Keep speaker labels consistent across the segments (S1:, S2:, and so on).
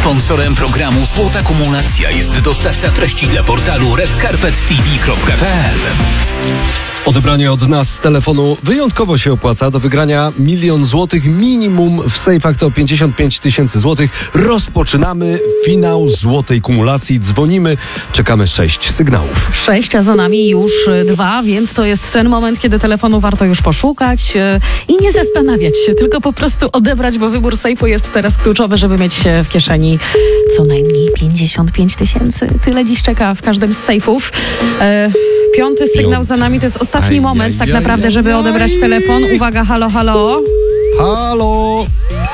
S1: Sponsorem programu Złota Kumulacja jest dostawca treści dla portalu redcarpettv.pl.
S2: Odebranie od nas telefonu wyjątkowo się opłaca. Do wygrania 1 000 000 złotych minimum w sejfach to 55 000 złotych. Rozpoczynamy finał złotej kumulacji. Dzwonimy, czekamy 6 sygnałów.
S3: 6, a za nami już 2, więc to jest ten moment, kiedy telefonu warto już poszukać i nie zastanawiać się, tylko po prostu odebrać, bo wybór sejfu jest teraz kluczowy, żeby mieć w kieszeni co najmniej 55 000. Tyle dziś czeka w każdym z sejfów. 5. sygnał za nami, to jest ostatni moment tak naprawdę, żeby odebrać telefon. Uwaga, halo, halo.
S2: Halo!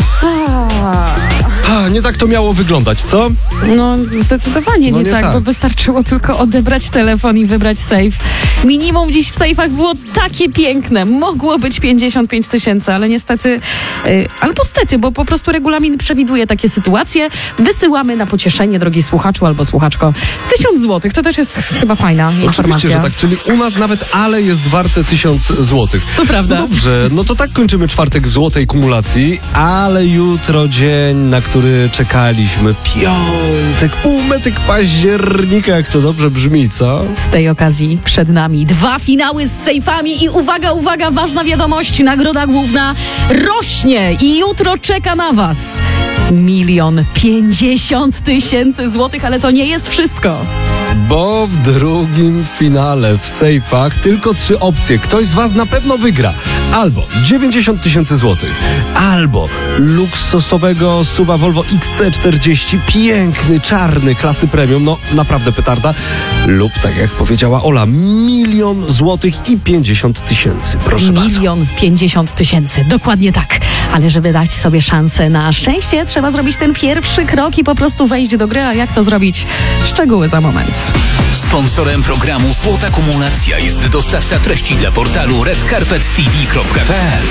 S2: Nie tak to miało wyglądać, co?
S3: No, zdecydowanie nie tak, bo wystarczyło tylko odebrać telefon i wybrać sejf. Minimum dziś w sejfach było takie piękne. Mogło być 55 000, ale niestety, albo stety, bo po prostu regulamin przewiduje takie sytuacje. Wysyłamy na pocieszenie, drogi słuchaczu albo słuchaczko, 1000 złotych. To też jest chyba fajna informacja.
S2: Oczywiście, że tak, czyli u nas nawet ale jest warte 1000 złotych.
S3: To prawda.
S2: No dobrze, no to tak kończymy czwartek w złotej kumulacji, ale jutro dzień, na który czekaliśmy. Piątek, półmetek października, jak to dobrze brzmi, co?
S3: Z tej okazji przed nami 2 finały z sejfami i uwaga, uwaga, ważna wiadomość, nagroda główna rośnie i jutro czeka na was 1 050 000 złotych, ale to nie jest wszystko.
S2: Bo w drugim finale w sejfach tylko 3 opcje. Ktoś z was na pewno wygra. Albo 90 000 złotych, albo luksusowego SUV-a Volvo XC40, piękny, czarny, klasy premium, no naprawdę petarda, lub tak jak powiedziała Ola, 1 000 000 złotych i 50 000. Proszę bardzo.
S3: 1 050 000, dokładnie tak. Ale żeby dać sobie szansę na szczęście, trzeba zrobić ten pierwszy krok i po prostu wejść do gry. A jak to zrobić? Szczegóły za moment.
S1: Sponsorem programu Złota Kumulacja jest dostawca treści dla portalu redcarpettv.pl.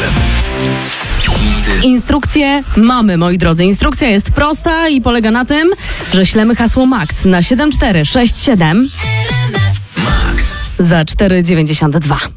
S4: Instrukcję mamy, moi drodzy. Instrukcja jest prosta i polega na tym, że ślemy hasło MAX na 7467
S1: Max.
S4: za 4,92.